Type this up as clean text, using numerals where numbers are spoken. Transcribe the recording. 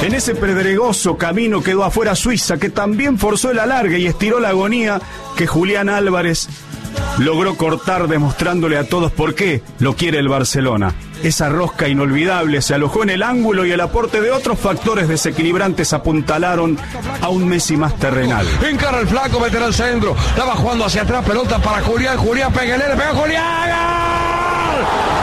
En ese pedregoso camino quedó afuera Suiza, que también forzó el alargue y estiró la agonía que Julián Álvarez logró cortar, demostrándole a todos por qué lo quiere el Barcelona. Esa rosca inolvidable se alojó en el ángulo y el aporte de otros factores desequilibrantes apuntalaron a un Messi más terrenal. Encara el flaco, meterá al centro, la va jugando hacia atrás, pelota para Julián, Julián, pégale, le pega Julián, ¡gol!